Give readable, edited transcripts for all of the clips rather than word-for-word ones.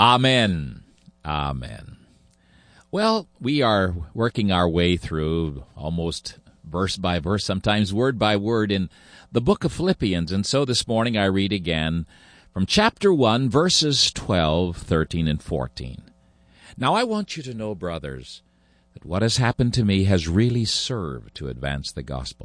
Amen. Amen. Well, we are working our way through almost verse by verse, sometimes word by word in the book of Philippians. And so this morning I read again from chapter 1, verses 12, 13, and 14. Now I want you to know, brothers, that what has happened to me has really served to advance the gospel.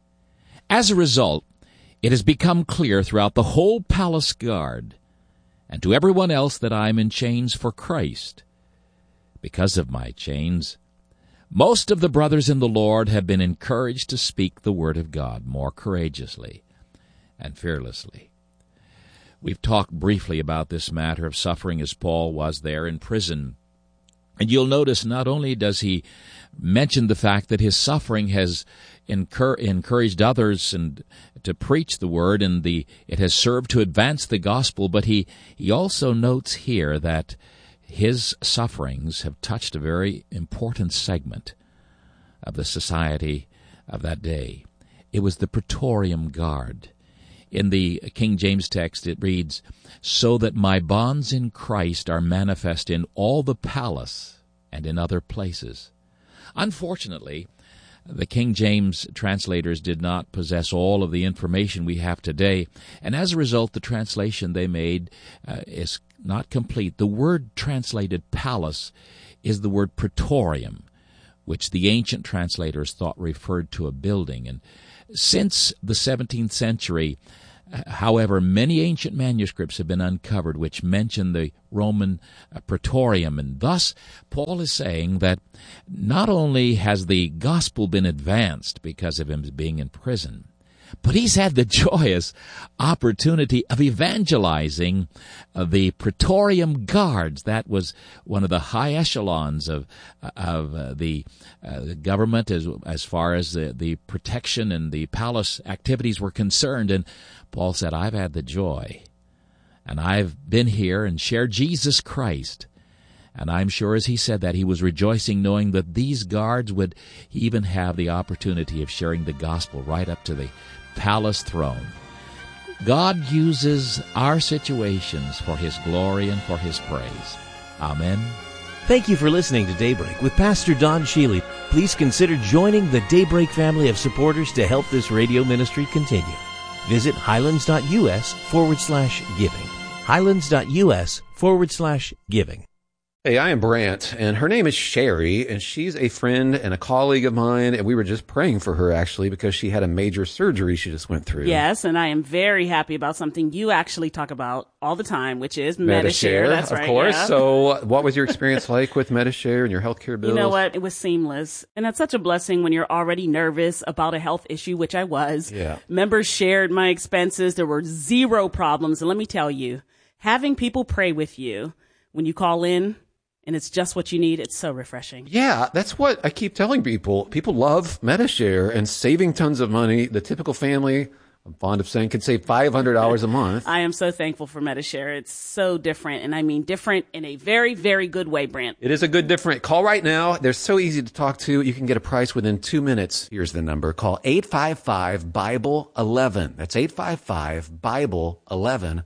As a result, it has become clear throughout the whole palace guard and to everyone else that I am in chains for Christ. Because of my chains, most of the brothers in the Lord have been encouraged to speak the word of God more courageously and fearlessly. We've talked briefly about this matter of suffering as Paul was there in prison. And you'll notice not only does he mention the fact that his suffering has encouraged others and to preach the word, and it has served to advance the gospel, but he also notes here that his sufferings have touched a very important segment of the society of that day. It was the Praetorium Guard. In the King James text it reads, "So that my bonds in Christ are manifest in all the palace and in other places." Unfortunately, the King James translators did not possess all of the information we have today, and as a result, the translation they made is not complete. The word translated palace is the word praetorium, which the ancient translators thought referred to a building. And since the 17th century, however, many ancient manuscripts have been uncovered which mention the Roman praetorium, and thus Paul is saying that not only has the gospel been advanced because of him being in prison, but he's had the joyous opportunity of evangelizing the Praetorium Guards. That was one of the high echelons of the government as far as the protection and the palace activities were concerned. And Paul said, I've had the joy, and I've been here and shared Jesus Christ. And I'm sure as he said that, he was rejoicing knowing that these guards would even have the opportunity of sharing the gospel right up to the palace throne. God uses our situations for His glory and for His praise. Amen. Thank you for listening to Daybreak with Pastor Don Shealy. Please consider joining the Daybreak family of supporters to help this radio ministry continue. Visit highlands.us/giving. highlands.us/giving. Hey, I am Brant, and her name is Sherry, and she's a friend and a colleague of mine, and we were just praying for her, actually, because she had a major surgery she just went through. Yes, and I am very happy about something you actually talk about all the time, which is Medi-Share. That's right, of course. Yeah. So what was your experience like with Medi-Share and your healthcare bills? You know what? It was seamless, and it's such a blessing when you're already nervous about a health issue, which I was. Yeah. Members shared my expenses. There were zero problems, and let me tell you, having people pray with you when you call in, and it's just what you need, it's so refreshing. Yeah, that's what I keep telling people. People love Medi-Share and saving tons of money. The typical family, I'm fond of saying, can save $500 a month. I am so thankful for Medi-Share. It's so different, and I mean different in a very, very good way, Brant. It is a good different. Call right now. They're so easy to talk to. You can get a price within 2 minutes. Here's the number. Call 855-BIBLE-11. That's 855-BIBLE-11.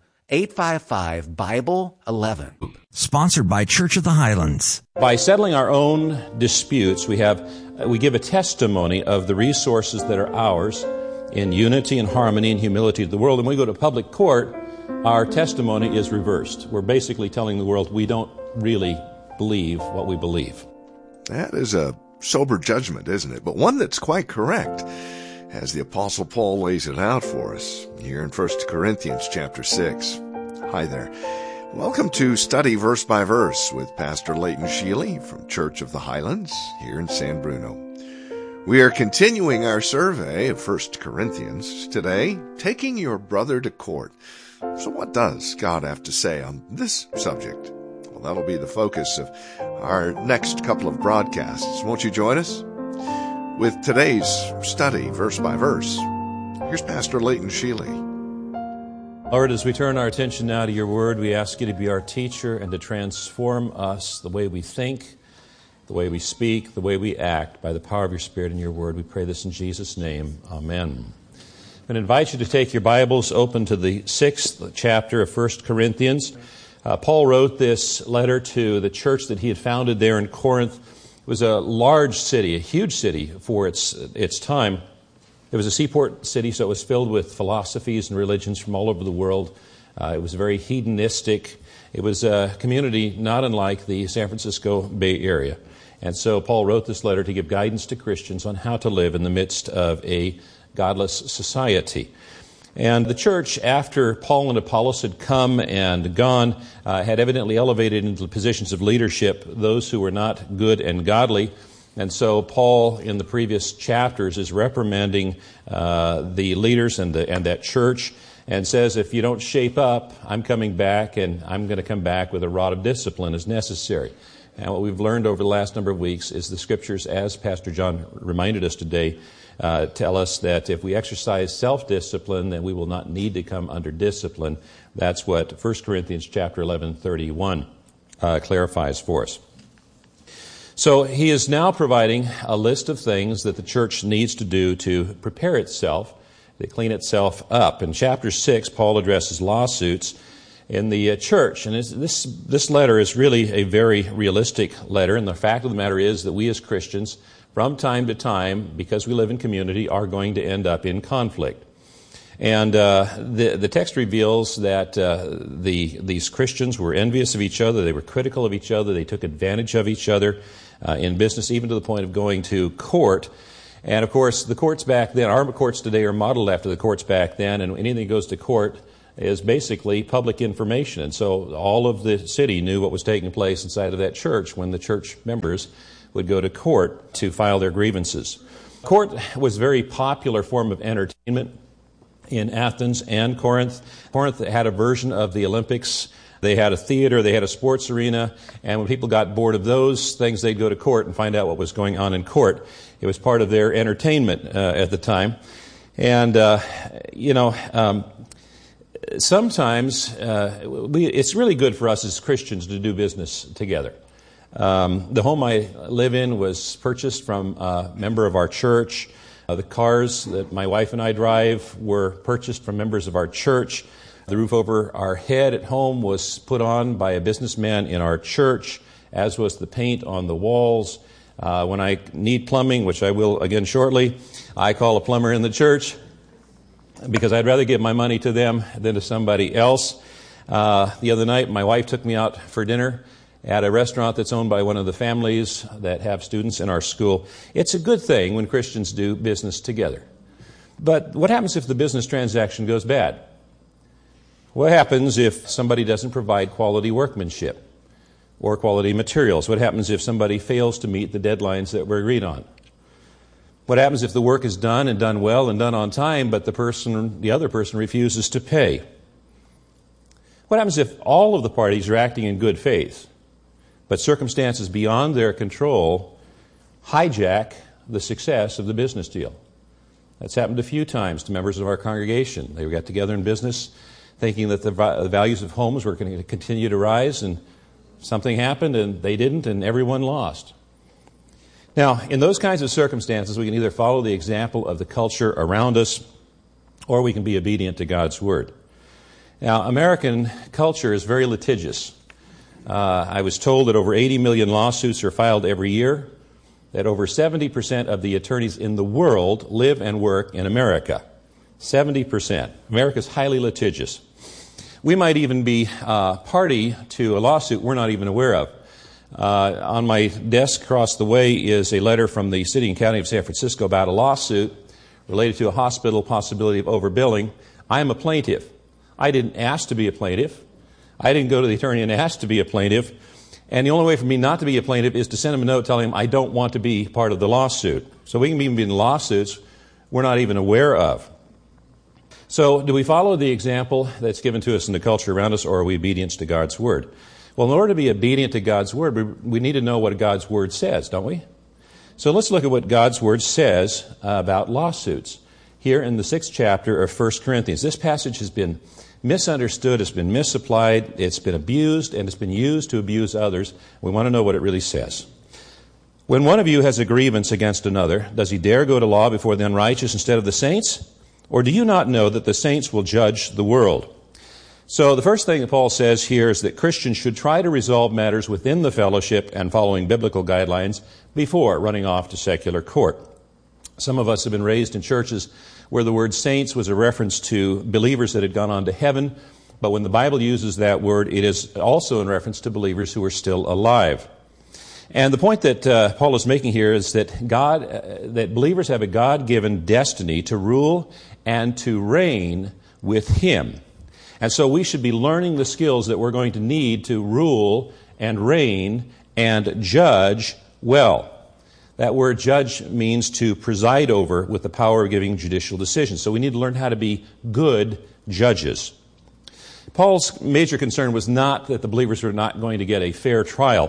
855-BIBLE-11. Sponsored by Church of the Highlands. By settling our own disputes, we give a testimony of the resources that are ours in unity and harmony and humility to the world. And when we go to public court, our testimony is reversed. We're basically telling the world we don't really believe what we believe. That is a sober judgment, isn't it? But one that's quite correct, as the Apostle Paul lays it out for us here in 1 Corinthians chapter 6. Hi there. Welcome to Study Verse by Verse with Pastor Leighton Shealy from Church of the Highlands here in San Bruno. We are continuing our survey of 1 Corinthians today, taking your brother to court. So what does God have to say on this subject? Well, that'll be the focus of our next couple of broadcasts. Won't you join us? With today's study, verse by verse, here's Pastor Leighton Shealy. Lord, as we turn our attention now to your word, we ask you to be our teacher and to transform us, the way we think, the way we speak, the way we act, by the power of your Spirit and your word. We pray this in Jesus' name. Amen. I invite you to take your Bibles open to the 6th chapter of 1 Corinthians. Paul wrote this letter to the church that he had founded there in Corinth. It was a large city, a huge city for its time. It was a seaport city, so it was filled with philosophies and religions from all over the world. It was very hedonistic. It was a community not unlike the San Francisco Bay Area. And so Paul wrote this letter to give guidance to Christians on how to live in the midst of a godless society. And the church, after Paul and Apollos had come and gone, had evidently elevated into positions of leadership those who were not good and godly. And so Paul, in the previous chapters, is reprimanding the leaders and that church, and says, if you don't shape up, I'm coming back, and I'm going to come back with a rod of discipline as necessary. And what we've learned over the last number of weeks is the Scriptures, as Pastor John reminded us today, tell us that if we exercise self-discipline, then we will not need to come under discipline. That's what 1 Corinthians chapter 11:31 clarifies for us. So he is now providing a list of things that the church needs to do to prepare itself, to clean itself up. In chapter 6, Paul addresses lawsuits in the church. And this letter is really a very realistic letter. And the fact of the matter is that we as Christians, from time to time, because we live in community, are going to end up in conflict. And the text reveals that these Christians were envious of each other. They were critical of each other. They took advantage of each other in business, even to the point of going to court. And, of course, the courts back then, our courts today are modeled after the courts back then, and anything that goes to court is basically public information. And so all of the city knew what was taking place inside of that church when the church members would go to court to file their grievances. Court was a very popular form of entertainment in Athens and Corinth. Corinth had a version of the Olympics. They had a theater, they had a sports arena, and when people got bored of those things, they'd go to court and find out what was going on in court. It was part of their entertainment at the time. And, sometimes it's really good for us as Christians to do business together. The home I live in was purchased from a member of our church. The cars that my wife and I drive were purchased from members of our church. The roof over our head at home was put on by a businessman in our church, as was the paint on the walls. When I need plumbing, which I will again shortly, I call a plumber in the church because I'd rather give my money to them than to somebody else. The other night, my wife took me out for dinner at a restaurant that's owned by one of the families that have students in our school. It's a good thing when Christians do business together. But what happens if the business transaction goes bad? What happens if somebody doesn't provide quality workmanship or quality materials? What happens if somebody fails to meet the deadlines that were agreed on? What happens if the work is done and done well and done on time, but the other person refuses to pay? What happens if all of the parties are acting in good faith, but circumstances beyond their control hijack the success of the business deal? That's happened a few times to members of our congregation. They got together in business thinking that the values of homes were going to continue to rise, and something happened and they didn't, and everyone lost. Now, in those kinds of circumstances, we can either follow the example of the culture around us, or we can be obedient to God's Word. Now, American culture is very litigious. I was told that over 80 million lawsuits are filed every year, that over 70% of the attorneys in the world live and work in America. 70%. America is highly litigious. We might even be party to a lawsuit we're not even aware of. On my desk across the way is a letter from the City and County of San Francisco about a lawsuit related to a hospital possibility of overbilling. I am a plaintiff. I didn't ask to be a plaintiff. I didn't go to the attorney and ask to be a plaintiff. And the only way for me not to be a plaintiff is to send him a note telling him I don't want to be part of the lawsuit. So we can even be in lawsuits we're not even aware of. So do we follow the example that's given to us in the culture around us, or are we obedient to God's Word? Well, in order to be obedient to God's Word, we need to know what God's Word says, don't we? So let's look at what God's Word says about lawsuits here in the 6th chapter of 1 Corinthians. This passage has been misunderstood, it's been misapplied, it's been abused, and it's been used to abuse others. We want to know what it really says. When one of you has a grievance against another, does he dare go to law before the unrighteous instead of the saints? Or do you not know that the saints will judge the world? So the first thing that Paul says here is that Christians should try to resolve matters within the fellowship and following biblical guidelines before running off to secular court. Some of us have been raised in churches where the word saints was a reference to believers that had gone on to heaven, but when the Bible uses that word, it is also in reference to believers who are still alive. And the point that Paul is making here is that that believers have a God-given destiny to rule and to reign with Him. And so we should be learning the skills that we're going to need to rule and reign and judge well. That word judge means to preside over with the power of giving judicial decisions. So we need to learn how to be good judges. Paul's major concern was not that the believers were not going to get a fair trial,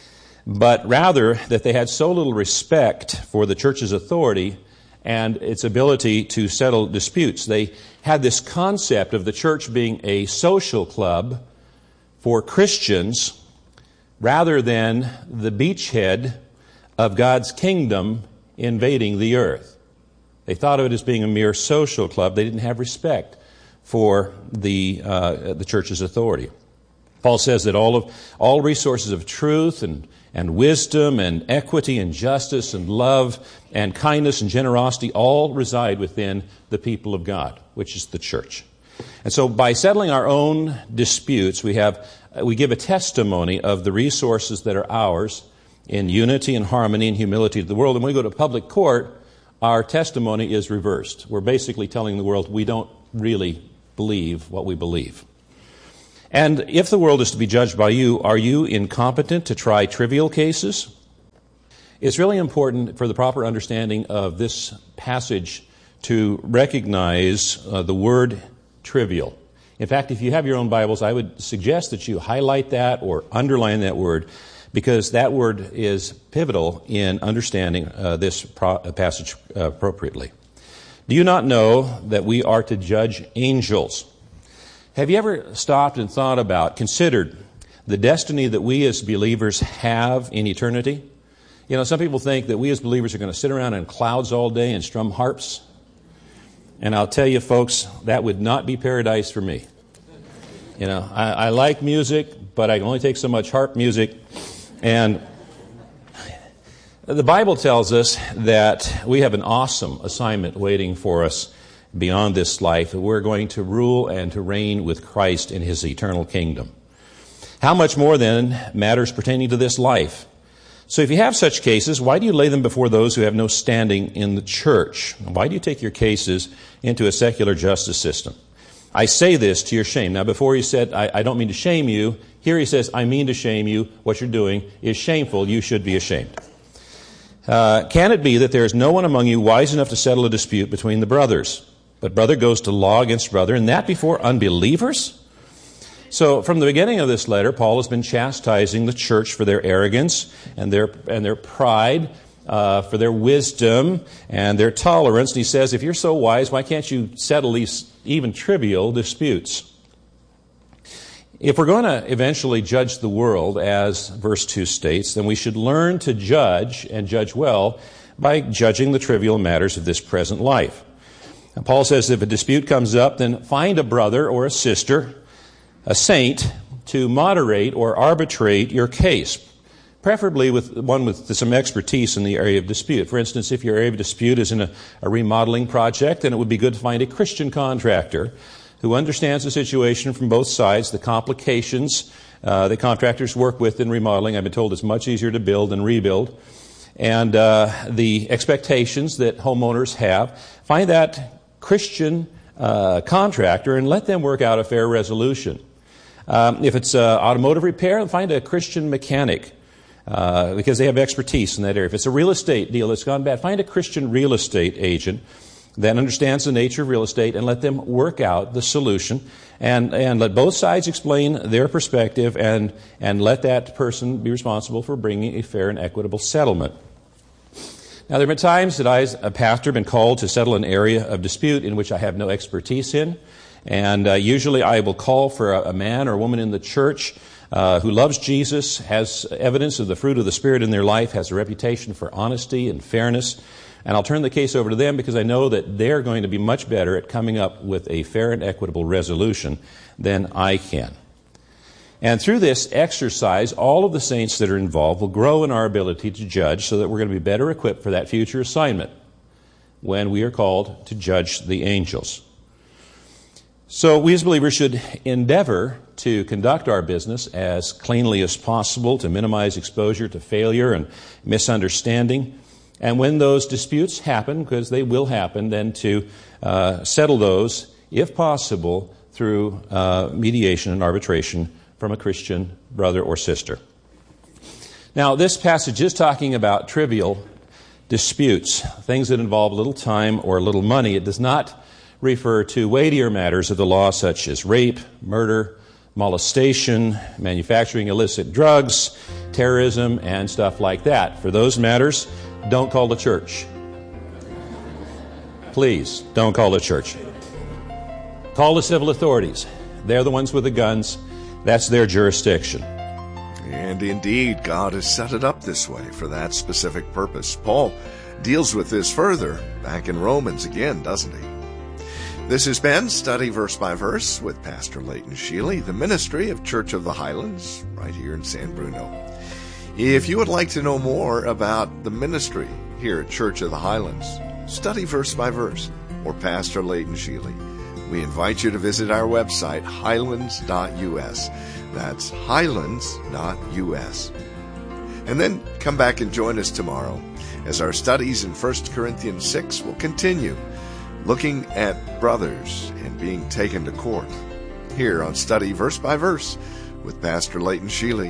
but rather that they had so little respect for the church's authority and its ability to settle disputes. They had this concept of the church being a social club for Christians rather than the beachhead of God's kingdom invading the earth. They thought of it as being a mere social club. They didn't have respect for the church's authority. Paul says that all resources of truth and wisdom and equity and justice and love and kindness and generosity all reside within the people of God, which is the church. And so by settling our own disputes, we give a testimony of the resources that are ours in unity and harmony and humility to the world. And when we go to public court, our testimony is reversed. We're basically telling the world we don't really believe what we believe. And if the world is to be judged by you, are you incompetent to try trivial cases? It's really important for the proper understanding of this passage to recognize the word trivial. In fact, if you have your own Bibles, I would suggest that you highlight that or underline that word, because that word is pivotal in understanding this passage appropriately. Do you not know that we are to judge angels? Have you ever stopped and considered the destiny that we as believers have in eternity? You know, some people think that we as believers are going to sit around in clouds all day and strum harps. And I'll tell you, folks, that would not be paradise for me. You know, I like music, but I can only take so much harp music. And the Bible tells us that we have an awesome assignment waiting for us beyond this life. We're going to rule and to reign with Christ in His eternal kingdom. How much more then matters pertaining to this life? So if you have such cases, why do you lay them before those who have no standing in the church? Why do you take your cases into a secular justice system? I say this to your shame. Now, before he said, I don't mean to shame you, here he says, I mean to shame you. What you're doing is shameful. You should be ashamed. Can it be that there is no one among you wise enough to settle a dispute between the brothers? But brother goes to law against brother, and that before unbelievers? So from the beginning of this letter, Paul has been chastising the church for their arrogance and their pride, for their wisdom and their tolerance. And he says, if you're so wise, why can't you settle these even trivial disputes? If we're going to eventually judge the world, as verse 2 states, then we should learn to judge and judge well by judging the trivial matters of this present life. And Paul says if a dispute comes up, then find a brother or a sister, a saint, to moderate or arbitrate your case, preferably with one with some expertise in the area of dispute. For instance, if your area of dispute is in a remodeling project, then it would be good to find a Christian contractor who understands the situation from both sides, the complications that contractors work with in remodeling. I've been told it's much easier to build than rebuild. And the expectations that homeowners have. Find that Christian contractor and let them work out a fair resolution. If it's automotive repair, find a Christian mechanic because they have expertise in that area. If it's a real estate deal that's gone bad, find a Christian real estate agent that understands the nature of real estate and let them work out the solution and let both sides explain their perspective and let that person be responsible for bringing a fair and equitable settlement. Now, there have been times that I, as a pastor, have been called to settle an area of dispute in which I have no expertise in. And usually I will call for a man or a woman in the church who loves Jesus, has evidence of the fruit of the Spirit in their life, has a reputation for honesty and fairness, And I'll turn the case over to them because I know that they're going to be much better at coming up with a fair and equitable resolution than I can. And through this exercise, all of the saints that are involved will grow in our ability to judge so that we're going to be better equipped for that future assignment when we are called to judge the angels. So we as believers should endeavor to conduct our business as cleanly as possible to minimize exposure to failure and misunderstanding. And when those disputes happen, because they will happen, then to settle those, if possible, through mediation and arbitration from a Christian brother or sister. Now, this passage is talking about trivial disputes, things that involve little time or little money. It does not refer to weightier matters of the law such as rape, murder, molestation, manufacturing illicit drugs, terrorism, and stuff like that. For those matters, don't call the church. Please, don't call the church. Call the civil authorities. They're the ones with the guns. That's their jurisdiction. And indeed, God has set it up this way for that specific purpose. Paul deals with this further back in Romans again, doesn't he? This has been Study Verse by Verse with Pastor Leighton Sheely, the ministry of Church of the Highlands, right here in San Bruno. If you would like to know more about the ministry here at Church of the Highlands, Study Verse by Verse, or Pastor Leighton Sheely, we invite you to visit our website, highlands.us. That's highlands.us. And then come back and join us tomorrow as our studies in 1 Corinthians 6 will continue, looking at brothers and being taken to court, here on Study Verse by Verse with Pastor Leighton Sheely.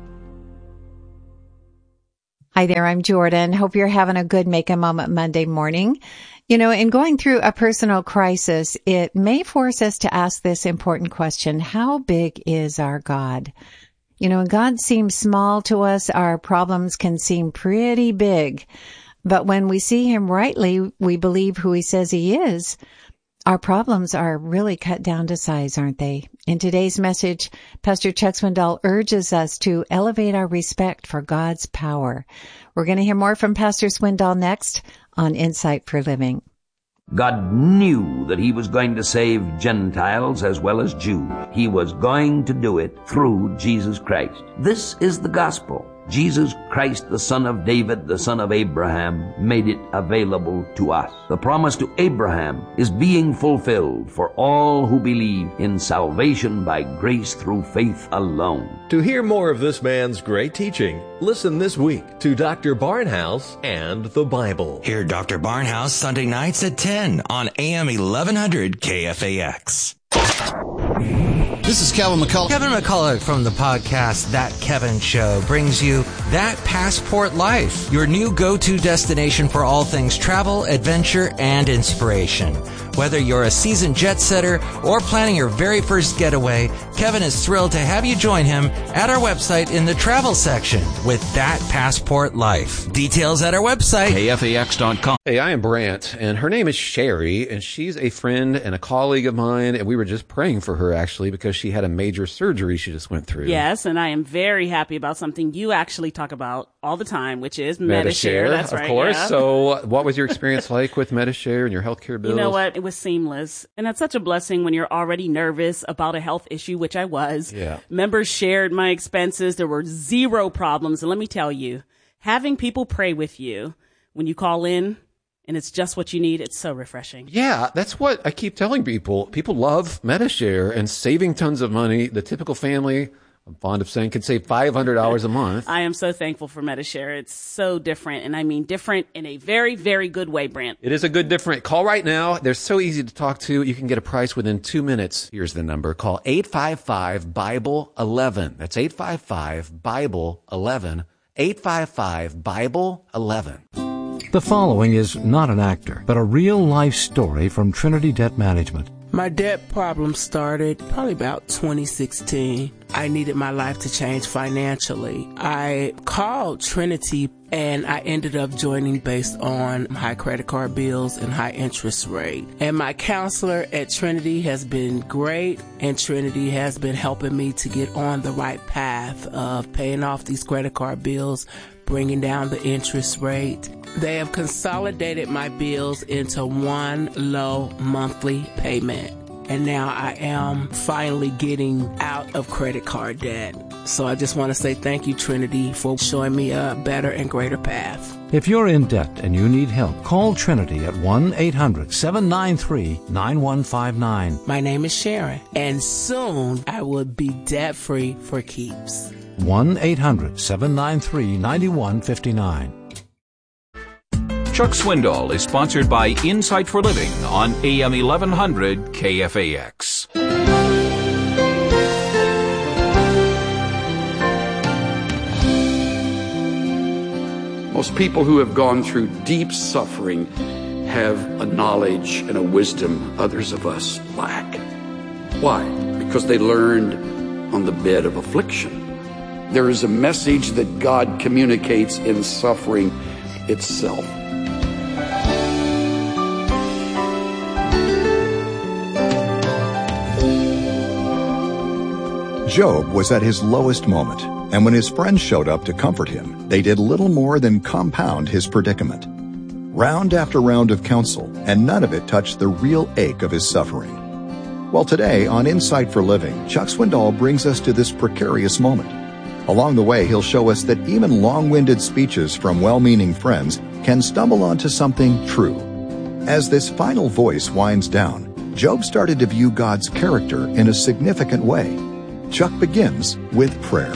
Hi there, I'm Jordan. Hope you're having a good Make a Moment Monday morning. You know, in going through a personal crisis, it may force us to ask this important question: how big is our God? You know, when God seems small to us, our problems can seem pretty big. But when we see him rightly, we believe who he says he is. Our problems are really cut down to size, aren't they? In today's message, Pastor Chuck Swindoll urges us to elevate our respect for God's power. We're going to hear more from Pastor Swindoll next on Insight for Living. God knew that he was going to save Gentiles as well as Jews. He was going to do it through Jesus Christ. This is the gospel. Jesus Christ, the son of David, the son of Abraham, made it available to us. The promise to Abraham is being fulfilled for all who believe in salvation by grace through faith alone. To hear more of this man's great teaching, listen this week to Dr. Barnhouse and the Bible. Hear Dr. Barnhouse Sunday nights at 10 on AM 1100 KFAX. This is Kevin McCullough. Kevin McCullough from the podcast That Kevin Show brings you That Passport Life, your new go-to destination for all things travel, adventure, and inspiration. Whether you're a seasoned jet setter or planning your very first getaway, Kevin is thrilled to have you join him at our website in the travel section with That Passport Life. Details at our website, KFAX.com. Hey, I am Brant, and her name is Sherry, and she's a friend and a colleague of mine, and we were just praying for her, actually, because she had a major surgery she just went through. Yes, and I am very happy about something you actually talk about all the time, which is Medi-Share. That's right. Of course. Yeah. So what was your experience like with Medi-Share and your healthcare bills? You know what? It was seamless. And that's such a blessing when you're already nervous about a health issue, which I was. Yeah. Members shared my expenses. There were zero problems. And let me tell you, having people pray with you when you call in and it's just what you need, it's so refreshing. Yeah, that's what I keep telling people. People love Medi-Share and saving tons of money. The typical family, I'm fond of saying, can save $500 a month. I am so thankful for Medi-Share. It's so different, and I mean different in a very, very good way, Brant. It is a good different. Call right now. They're so easy to talk to. You can get a price within 2 minutes. Here's the number. Call 855-BIBLE-11. That's 855-BIBLE-11. 855-BIBLE-11. The following is not an actor, but a real-life story from Trinity Debt Management. My debt problem started probably about 2016. I needed my life to change financially. I called Trinity and I ended up joining based on high credit card bills and high interest rate. And my counselor at Trinity has been great, and Trinity has been helping me to get on the right path of paying off these credit card bills, bringing down the interest rate. They have consolidated my bills into one low monthly payment. And now I am finally getting out of credit card debt. So I just want to say thank you, Trinity, for showing me a better and greater path. If you're in debt and you need help, call Trinity at 1-800-793-9159. My name is Sharon, and soon I will be debt-free for keeps. 1-800-793-9159. Chuck Swindoll is sponsored by Insight for Living on AM 1100 KFAX. Most people who have gone through deep suffering have a knowledge and a wisdom others of us lack. Why? Because they learned on the bed of affliction. There is a message that God communicates in suffering itself. Job was at his lowest moment, and when his friends showed up to comfort him, they did little more than compound his predicament. Round after round of counsel, and none of it touched the real ache of his suffering. Well, today on Insight for Living, Chuck Swindoll brings us to this precarious moment. Along the way, he'll show us that even long-winded speeches from well-meaning friends can stumble onto something true. As this final voice winds down, Job started to view God's character in a significant way. Chuck begins with prayer.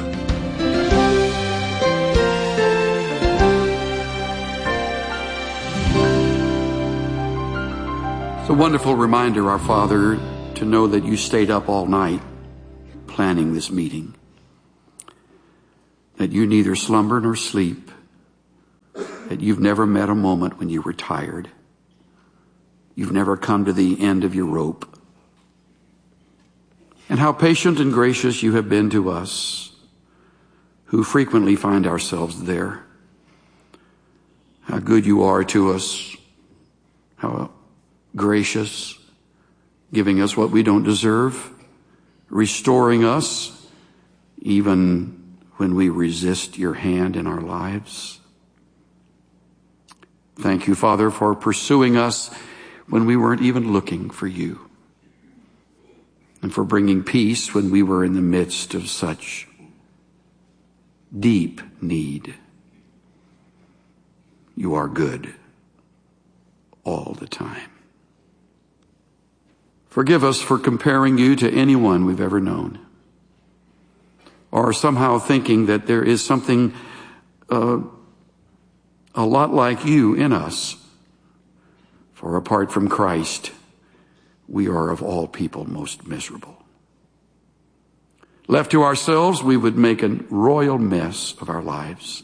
It's a wonderful reminder, our Father, to know that you stayed up all night planning this meeting, that you neither slumber nor sleep, that you've never met a moment when you were tired. You've never come to the end of your rope. And how patient and gracious you have been to us, who frequently find ourselves there. How good you are to us, how gracious, giving us what we don't deserve, restoring us even when we resist your hand in our lives. Thank you, Father, for pursuing us when we weren't even looking for you, and for bringing peace when we were in the midst of such deep need. You are good all the time. Forgive us for comparing you to anyone we've ever known, or somehow thinking that there is something a lot like you in us. For apart from Christ, we are of all people most miserable. Left to ourselves, we would make a royal mess of our lives.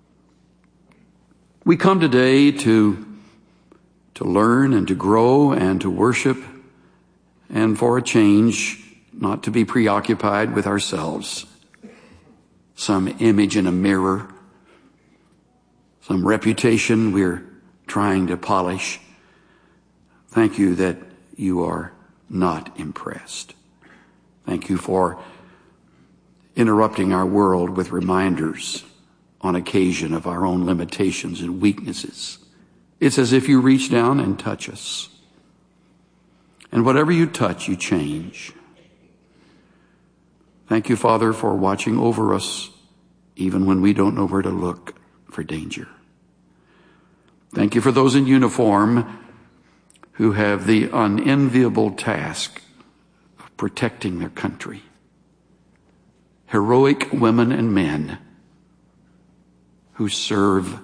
We come today to learn and to grow and to worship, and for a change, not to be preoccupied with ourselves, some image in a mirror, some reputation we're trying to polish. Thank you that you are not impressed. Thank you for interrupting our world with reminders on occasion of our own limitations and weaknesses. It's as if you reach down and touch us. And whatever you touch, you change. Thank you, Father, for watching over us even when we don't know where to look for danger. Thank you for those in uniform who have the unenviable task of protecting their country. Heroic women and men who serve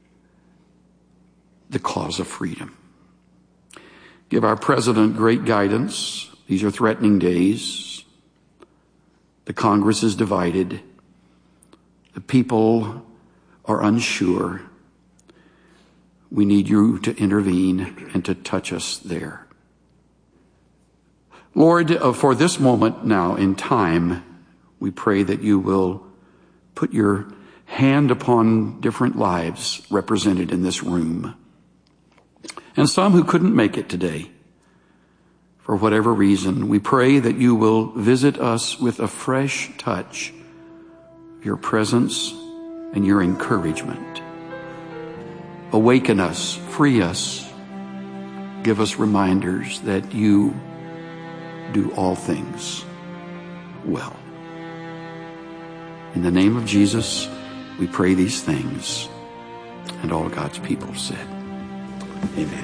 the cause of freedom. Give our president great guidance. These are threatening days. The Congress is divided. The people are unsure. We need you to intervene and to touch us there. Lord, for this moment now in time, We pray that you will put your hand upon different lives represented in this room. And some who couldn't make it today, for whatever reason, we pray that you will visit us with a fresh touch of your presence and your encouragement. Awaken us, free us, give us reminders that you do all things well. In the name of Jesus, we pray these things. And all God's people said, amen.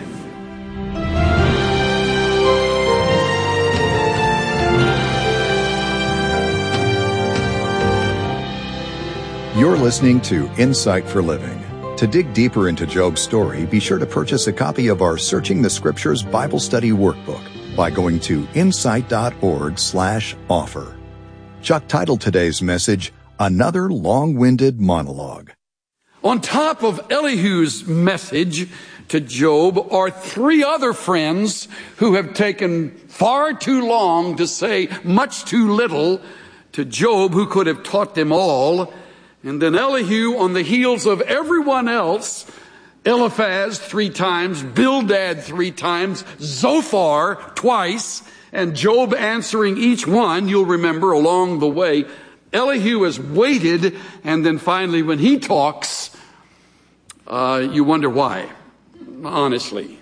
You're listening to Insight for Living. To dig deeper into Job's story, be sure to purchase a copy of our Searching the Scriptures Bible Study Workbook by going to insight.org/offer. Chuck titled today's message, Another Long-Winded Monologue. On top of Elihu's message to Job are three other friends who have taken far too long to say much too little to Job, who could have taught them all. And then Elihu, on the heels of everyone else, Eliphaz 3 times, Bildad 3 times, Zophar twice, and Job answering each one, you'll remember along the way. Elihu has waited, and then finally when he talks, you wonder why, honestly.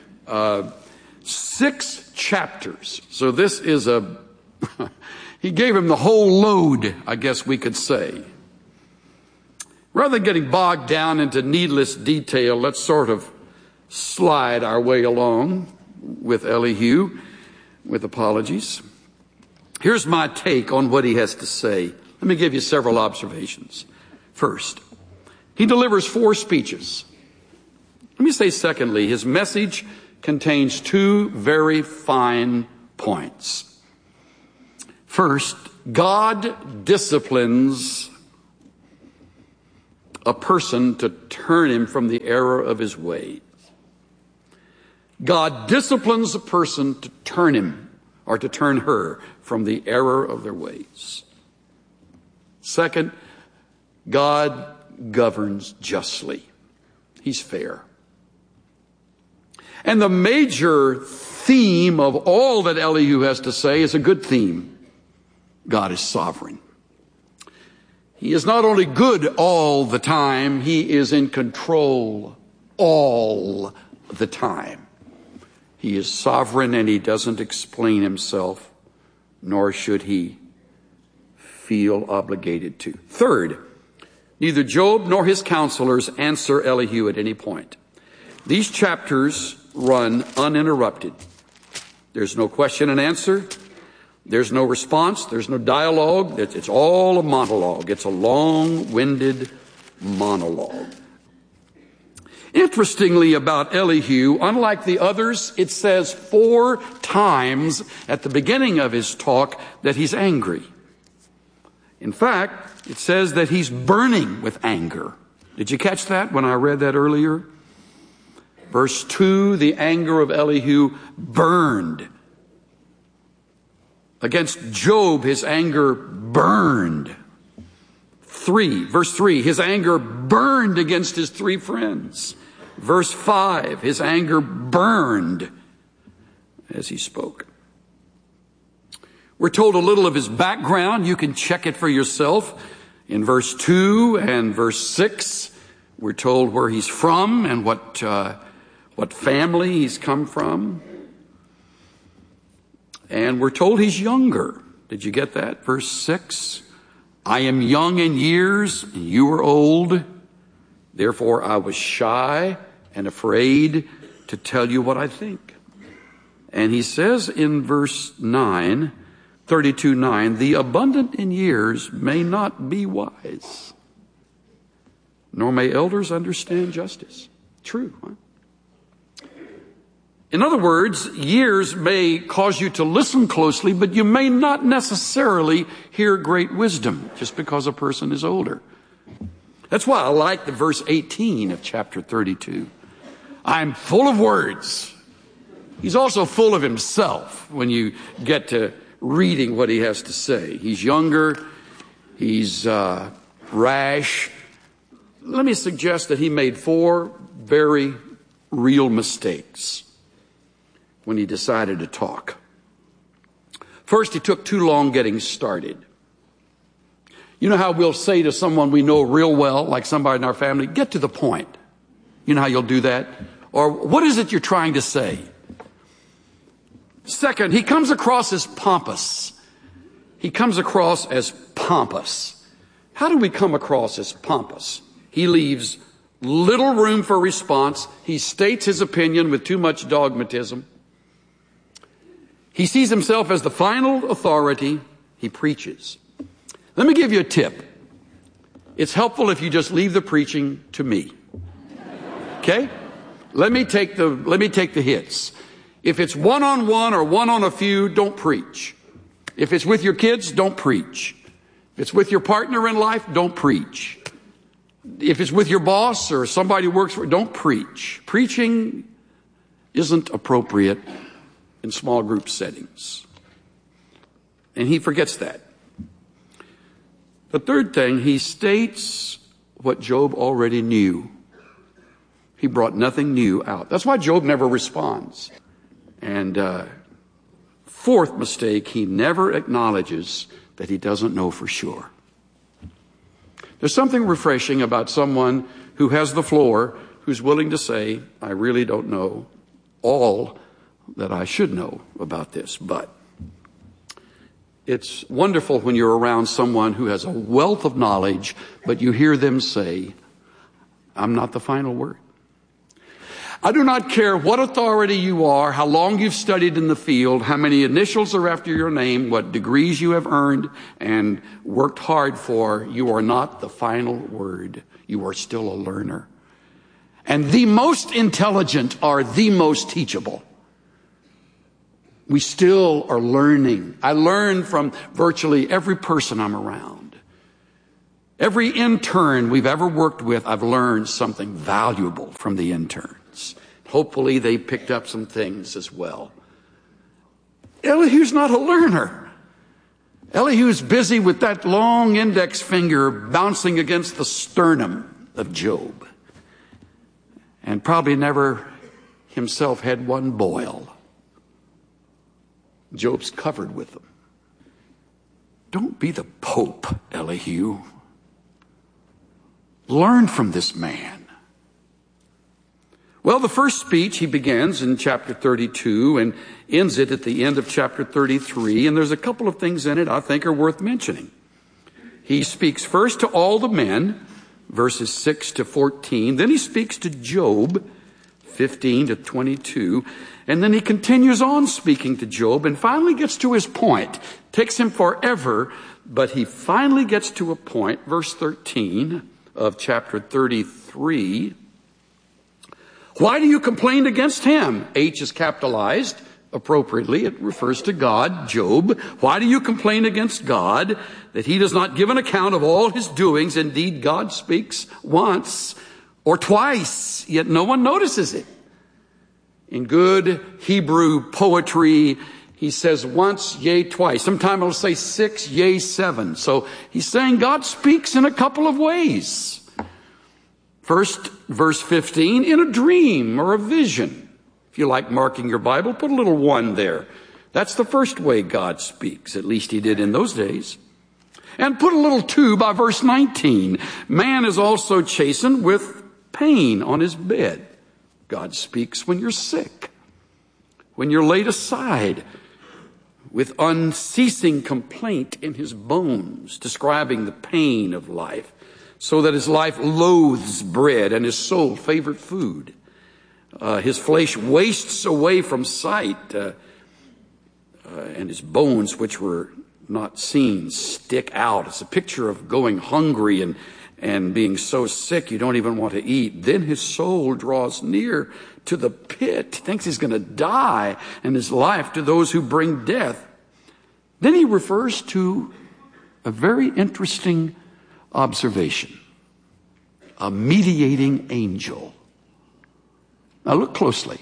6 chapters. So this is he gave him the whole load, I guess we could say. Rather than getting bogged down into needless detail, let's sort of slide our way along with Elihu, with apologies. Here's my take on what he has to say. Let me give you several observations. First, he delivers 4 speeches. Let me say secondly, his message contains 2 very fine points. First, God disciplines a person to turn him from the error of his ways. God disciplines a person to turn him or to turn her from the error of their ways. Second, God governs justly. He's fair. And the major theme of all that Elihu has to say is a good theme. God is sovereign. He is not only good all the time, he is in control all the time. He is sovereign and he doesn't explain himself, nor should he feel obligated to. Third, neither Job nor his counselors answer Elihu at any point. These chapters run uninterrupted. There's no question and answer. There's no response. There's no dialogue. It's all a monologue. It's a long-winded monologue. Interestingly about Elihu, unlike the others, it says 4 times at the beginning of his talk that he's angry. In fact, it says that he's burning with anger. Did you catch that when I read that earlier? Verse 2, the anger of Elihu burned. Against Job, his anger burned. Verse 3, his anger burned against his 3 friends. Verse 5, his anger burned as he spoke. We're told a little of his background. You can check it for yourself. In verse 2 and verse 6, we're told where he's from and what family he's come from. And we're told he's younger. Did you get that? Verse 6, I am young in years, and you are old. Therefore I was shy and afraid to tell you what I think. And he says in verse 9, 32:9, the abundant in years may not be wise, nor may elders understand justice. True, huh? In other words, years may cause you to listen closely, but you may not necessarily hear great wisdom just because a person is older. That's why I like the verse 18 of chapter 32. I'm full of words. He's also full of himself when you get to reading what he has to say. He's younger. He's rash. Let me suggest that he made 4 very real mistakes when he decided to talk. First, he took too long getting started. You know how we'll say to someone we know real well, like somebody in our family, get to the point. You know how you'll do that? Or what is it you're trying to say? Second, he comes across as pompous. He comes across as pompous. How do we come across as pompous? He leaves little room for response. He states his opinion with too much dogmatism. He sees himself as the final authority. He preaches. Let me give you a tip. It's helpful if you just leave the preaching to me. Okay? Let me take the hits. If it's one-on-one or one on a few, don't preach. If it's with your kids, don't preach. If it's with your partner in life, don't preach. If it's with your boss or somebody who works for you, don't preach. Preaching isn't appropriate in small group settings. And he forgets that. The third thing, he states what Job already knew. He brought nothing new out. That's why Job never responds. And fourth mistake, he never acknowledges that he doesn't know for sure. There's something refreshing about someone who has the floor, who's willing to say, I really don't know all that I should know about this, but it's wonderful when you're around someone who has a wealth of knowledge, but you hear them say, I'm not the final word. I do not care what authority you are, how long you've studied in the field, how many initials are after your name, what degrees you have earned and worked hard for. You are not the final word. You are still a learner. And the most intelligent are the most teachable. We still are learning. I learn from virtually every person I'm around. Every intern we've ever worked with, I've learned something valuable from the interns. Hopefully they picked up some things as well. Elihu's not a learner. Elihu's busy with that long index finger bouncing against the sternum of Job. And probably never himself had one boil. Job's covered with them. Don't be the Pope, Elihu. Learn from this man. Well, the first speech he begins in chapter 32 and ends it at the end of chapter 33. And there's a couple of things in it I think are worth mentioning. He speaks first to all the men, verses 6 to 14. Then he speaks to Job, 15 to 22. And then he continues on speaking to Job and finally gets to his point. Takes him forever, but he finally gets to a point, verse 13 of chapter 33. Why do you complain against him? H is capitalized appropriately. It refers to God, Job. Why do you complain against God that he does not give an account of all his doings? Indeed, God speaks once or twice, yet no one notices it. In good Hebrew poetry, he says once, yea, twice. Sometimes it'll say 6, yea, 7. So he's saying God speaks in a couple of ways. First, verse 15, in a dream or a vision. If you like marking your Bible, put a little 1 there. That's the first way God speaks. At least he did in those days. And put a little 2 by verse 19. Man is also chastened with pain on his bed. God speaks when you're sick, when you're laid aside, with unceasing complaint in his bones, describing the pain of life, so that his life loathes bread and his soul favored food. His flesh wastes away from sight, and his bones, which were not seen, stick out. It's a picture of going hungry and being so sick you don't even want to eat. Then his soul draws near to the pit. He thinks he's going to die, and his life to those who bring death. Then he refers to a very interesting observation. A mediating angel. Now look closely.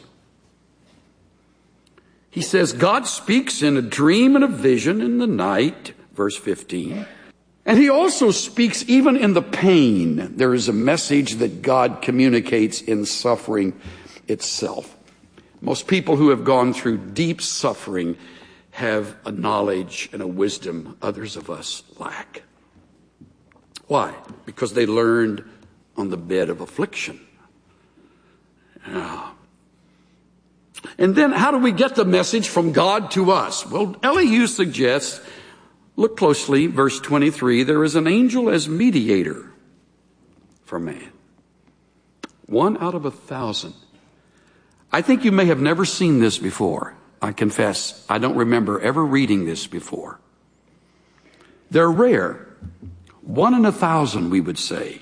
He says, God speaks in a dream and a vision in the night, verse 15. And he also speaks even in the pain. There is a message that God communicates in suffering itself. Most people who have gone through deep suffering have a knowledge and a wisdom others of us lack. Why? Because they learned on the bed of affliction. Yeah. And then how do we get the message from God to us? Well, Elihu suggests, look closely, verse 23, there is an angel as mediator for man. 1 out of 1,000. I think you may have never seen this before. I confess, I don't remember ever reading this before. They're rare. 1 in 1,000, we would say.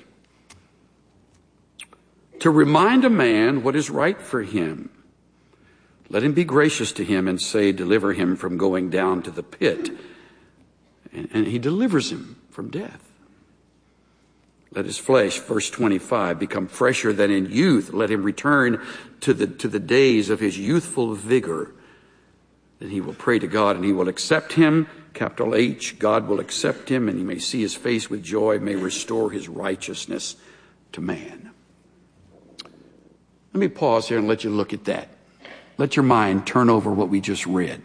To remind a man what is right for him. Let him be gracious to him and say, deliver him from going down to the pit. And he delivers him from death. Let his flesh, verse 25, become fresher than in youth. Let him return to the days of his youthful vigor. Then he will pray to God and he will accept him. Capital H, God will accept him and he may see his face with joy, may restore his righteousness to man. Let me pause here and let you look at that. Let your mind turn over what we just read.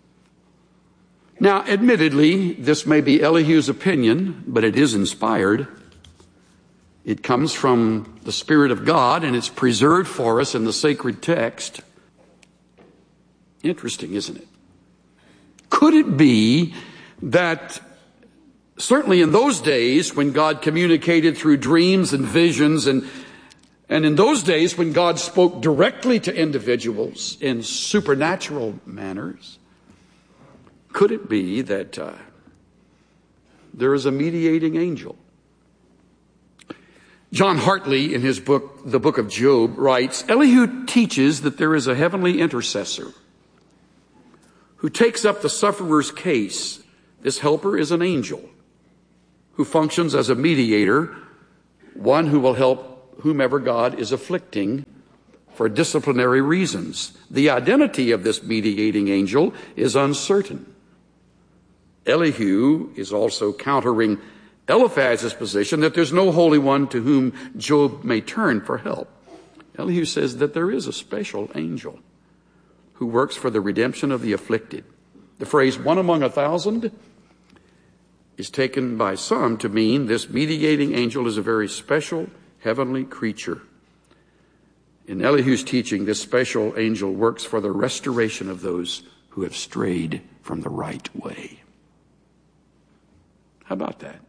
Now, admittedly, this may be Elihu's opinion, but it is inspired. It comes from the Spirit of God, and it's preserved for us in the sacred text. Interesting, isn't it? Could it be that certainly in those days when God communicated through dreams and visions, and in those days when God spoke directly to individuals in supernatural manners, could it be that there is a mediating angel? John Hartley, in his book, The Book of Job, writes, Elihu teaches that there is a heavenly intercessor who takes up the sufferer's case. This helper is an angel who functions as a mediator, one who will help whomever God is afflicting for disciplinary reasons. The identity of this mediating angel is uncertain. Elihu is also countering Eliphaz's position that there's no holy one to whom Job may turn for help. Elihu says that there is a special angel who works for the redemption of the afflicted. The phrase 1 among 1,000 is taken by some to mean this mediating angel is a very special heavenly creature. In Elihu's teaching, this special angel works for the restoration of those who have strayed from the right way. How about that?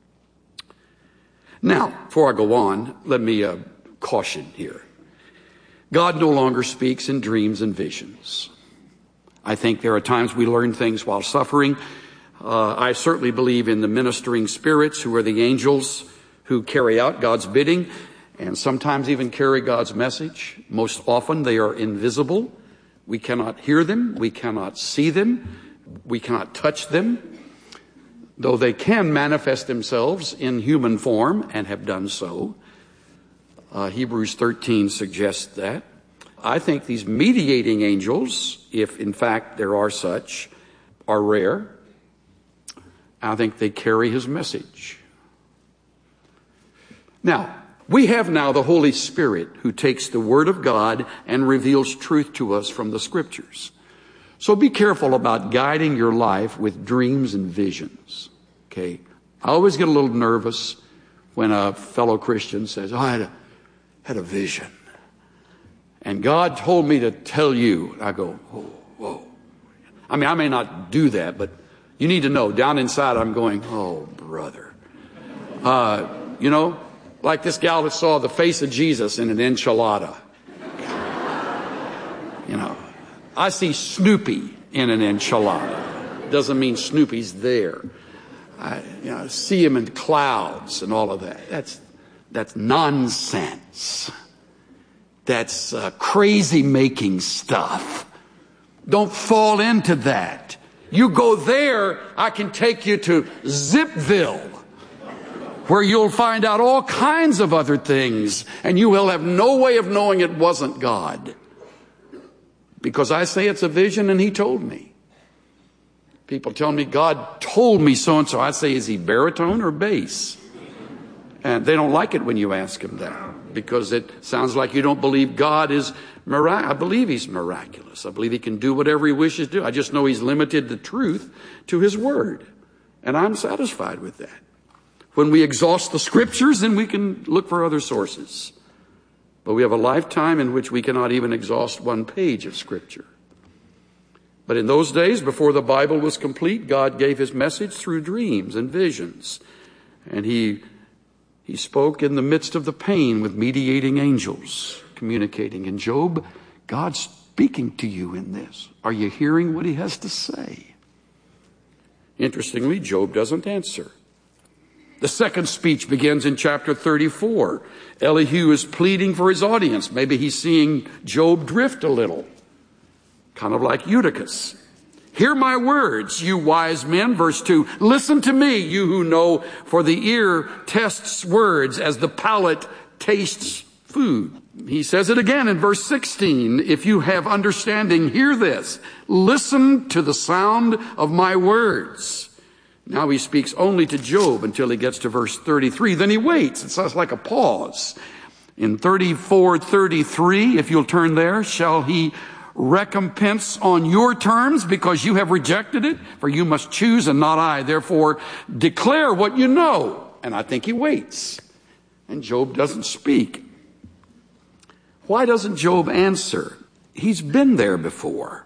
Now, before I go on, let me caution here. God no longer speaks in dreams and visions. I think there are times we learn things while suffering. I certainly believe in the ministering spirits who are the angels who carry out God's bidding and sometimes even carry God's message. Most often they are invisible. We cannot hear them. We cannot see them. We cannot touch them. Though they can manifest themselves in human form and have done so. Hebrews 13 suggests that. I think these mediating angels, if in fact there are such, are rare. I think they carry his message. Now, we have now the Holy Spirit who takes the Word of God and reveals truth to us from the Scriptures. So be careful about guiding your life with dreams and visions. Okay? I always get a little nervous when a fellow Christian says, I had a vision. And God told me to tell you. I go, oh, whoa. I mean, I may not do that, but you need to know, down inside I'm going, oh, brother. You know, like this gal that saw the face of Jesus in an enchilada. You know, I see Snoopy in an enchilada. Doesn't mean Snoopy's there. I see him in clouds and all of that. That's nonsense. That's crazy making stuff. Don't fall into that. You go there, I can take you to Zipville, where you'll find out all kinds of other things, and you will have no way of knowing it wasn't God. Because I say it's a vision and he told me. People tell me, God told me so-and-so. I say, is he baritone or bass? And they don't like it when you ask them that, because it sounds like you don't believe God is miraculous. I believe he's miraculous. I believe he can do whatever he wishes to do. I just know he's limited the truth to his word. And I'm satisfied with that. When we exhaust the scriptures, then we can look for other sources. But we have a lifetime in which we cannot even exhaust one page of scripture. But in those days, before the Bible was complete, God gave his message through dreams and visions. And he spoke in the midst of the pain with mediating angels communicating. And Job, God's speaking to you in this. Are you hearing what he has to say? Interestingly, Job doesn't answer. The second speech begins in chapter 34. Elihu is pleading for his audience. Maybe he's seeing Job drift a little, kind of like Eutychus. Hear my words, you wise men. Verse 2, listen to me, you who know, for the ear tests words as the palate tastes food. He says it again in verse 16. If you have understanding, hear this. Listen to the sound of my words. Now he speaks only to Job until he gets to verse 33. Then he waits. It sounds like a pause. In 34:33, if you'll turn there, shall he recompense on your terms because you have rejected it? For you must choose and not I. Therefore, declare what you know. And I think he waits. And Job doesn't speak. Why doesn't Job answer? He's been there before.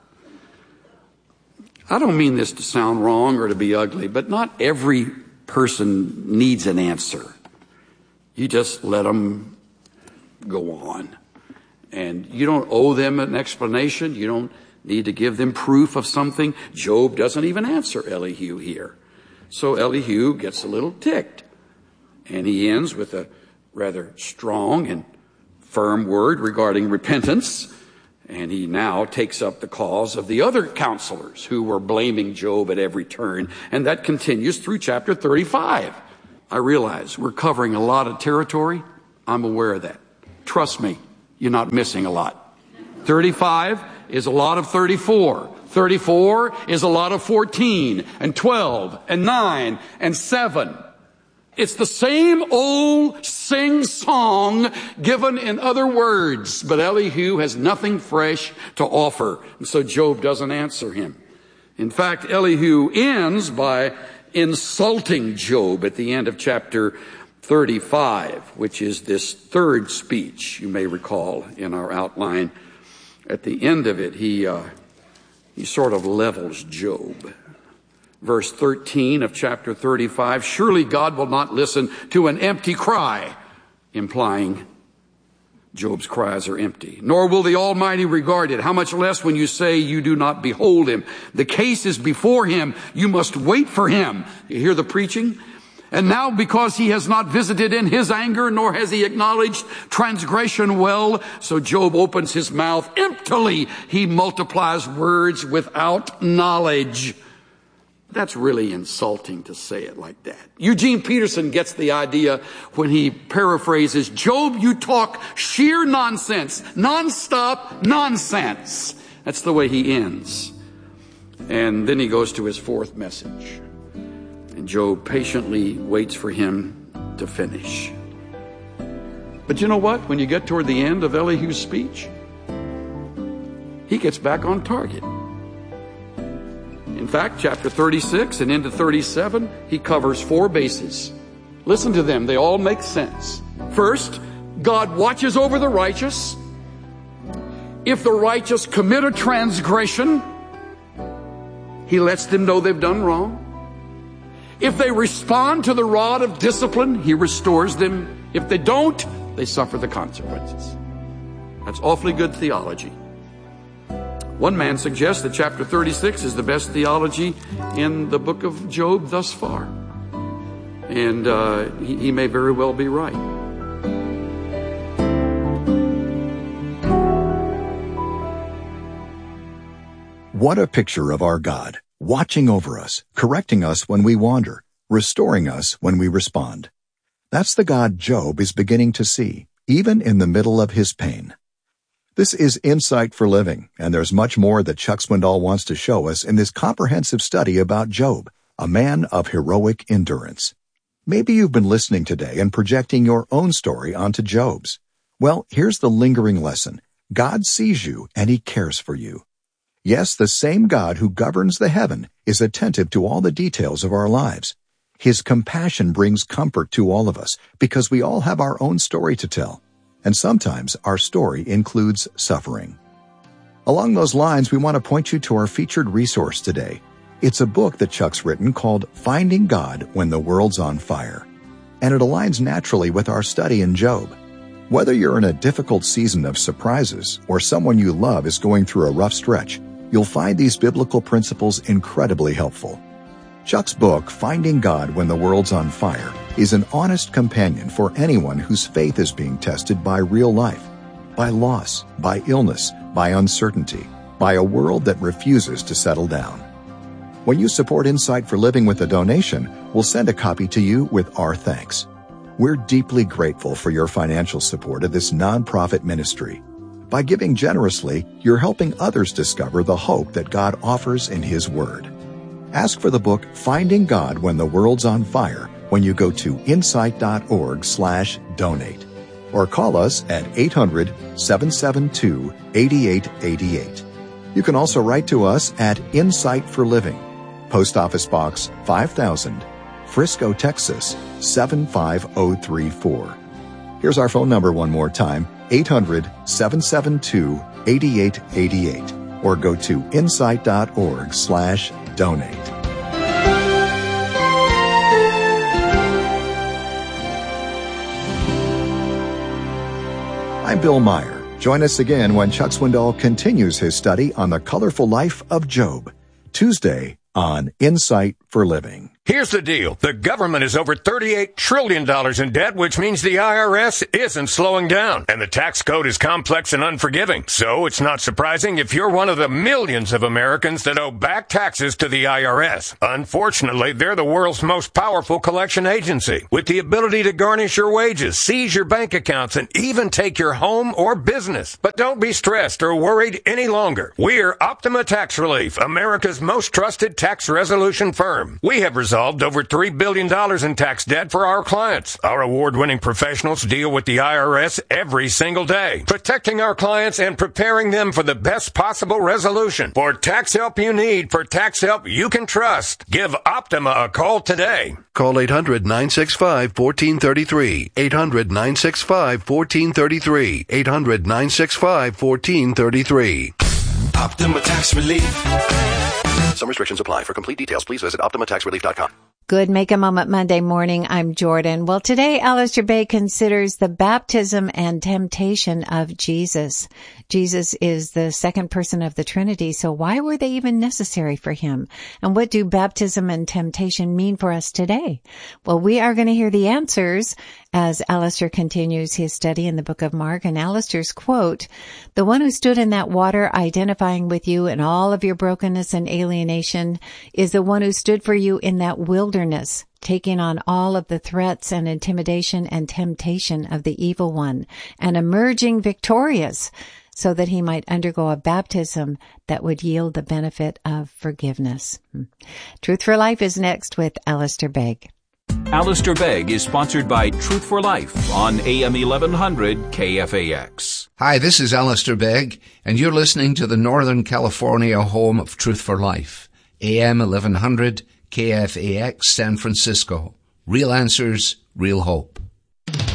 I don't mean this to sound wrong or to be ugly, but not every person needs an answer. You just let them go on. And you don't owe them an explanation. You don't need to give them proof of something. Job doesn't even answer Elihu here. So Elihu gets a little ticked. And he ends with a rather strong and firm word regarding repentance. And he now takes up the cause of the other counselors who were blaming Job at every turn. And that continues through chapter 35. I realize we're covering a lot of territory. I'm aware of that. Trust me, you're not missing a lot. 35 is a lot of 34. 34 is a lot of 14 and 12 and 9 and 7. It's the same old sing-song given in other words, but Elihu has nothing fresh to offer, and so Job doesn't answer him. In fact, Elihu ends by insulting Job at the end of chapter 35, which is this third speech, you may recall in our outline. At the end of it, he sort of levels Job. Verse 13 of chapter 35, surely God will not listen to an empty cry, implying Job's cries are empty. Nor will the Almighty regard it. How much less when you say you do not behold him. The case is before him. You must wait for him. You hear the preaching? And now because he has not visited in his anger, nor has he acknowledged transgression well, so Job opens his mouth emptily. He multiplies words without knowledge. That's really insulting to say it like that. Eugene Peterson gets the idea when he paraphrases, Job, you talk sheer nonsense, nonstop nonsense. That's the way he ends. And then he goes to his fourth message. And Job patiently waits for him to finish. But you know what? When you get toward the end of Elihu's speech, he gets back on target. In fact, chapter 36 and into 37, he covers 4 bases. Listen to them. They all make sense. First, God watches over the righteous. If the righteous commit a transgression, he lets them know they've done wrong. If they respond to the rod of discipline, he restores them. If they don't, they suffer the consequences. That's awfully good theology. One man suggests that chapter 36 is the best theology in the book of Job thus far. And he may very well be right. What a picture of our God, watching over us, correcting us when we wander, restoring us when we respond. That's the God Job is beginning to see, even in the middle of his pain. This is Insight for Living, and there's much more that Chuck Swindoll wants to show us in this comprehensive study about Job, a man of heroic endurance. Maybe you've been listening today and projecting your own story onto Job's. Well, here's the lingering lesson. God sees you and He cares for you. Yes, the same God who governs the heaven is attentive to all the details of our lives. His compassion brings comfort to all of us because we all have our own story to tell. And sometimes our story includes suffering. Along those lines, we want to point you to our featured resource today. It's a book that Chuck's written called Finding God When the World's on Fire. And it aligns naturally with our study in Job. Whether you're in a difficult season of surprises or someone you love is going through a rough stretch, you'll find these biblical principles incredibly helpful. Chuck's book, Finding God When the World's on Fire, is an honest companion for anyone whose faith is being tested by real life, by loss, by illness, by uncertainty, by a world that refuses to settle down. When you support Insight for Living with a donation, we'll send a copy to you with our thanks. We're deeply grateful for your financial support of this nonprofit ministry. By giving generously, you're helping others discover the hope that God offers in His Word. Ask for the book Finding God When the World's on Fire when you go to insight.org/donate or call us at 800-772-8888. You can also write to us at Insight for Living, Post Office Box 5000, Frisco, Texas 75034. Here's our phone number one more time, 800-772-8888, or go to insight.org/donate. I'm Bill Meyer. Join us again when Chuck Swindoll continues his study on the colorful life of Job, Tuesday on Insight for Living. Here's the deal. The government is over $38 trillion in debt, which means the IRS isn't slowing down. And the tax code is complex and unforgiving. So it's not surprising if you're one of the millions of Americans that owe back taxes to the IRS. Unfortunately, they're the world's most powerful collection agency, with the ability to garnish your wages, seize your bank accounts, and even take your home or business. But don't be stressed or worried any longer. We're Optima Tax Relief, America's most trusted tax resolution firm. We have resolved over $3 billion in tax debt for our clients. Our award-winning professionals deal with the IRS every single day, protecting our clients and preparing them for the best possible resolution. For tax help you need, for tax help you can trust, give Optima a call today. Call 800-965-1433. 800-965-1433. 800-965-1433. Optima Tax Relief. Some restrictions apply. For complete details, please visit OptimaTaxRelief.com. Good Make a Moment Monday morning. I'm Jordan. Well, today Alistair Begg considers the baptism and temptation of Jesus. Jesus is the second person of the Trinity, so why were they even necessary for him? And what do baptism and temptation mean for us today? Well, we are going to hear the answers as Alistair continues his study in the book of Mark. And Alistair's quote, "The one who stood in that water identifying with you in all of your brokenness and alienation is the one who stood for you in that wilderness, taking on all of the threats and intimidation and temptation of the evil one and emerging victorious so that he might undergo a baptism that would yield the benefit of forgiveness." Truth for Life is next with Alistair Begg. Alistair Begg is sponsored by Truth for Life on AM 1100 KFAX. Hi, this is Alistair Begg, and you're listening to the Northern California home of Truth for Life, AM 1100 KFAX San Francisco. Real answers, real hope.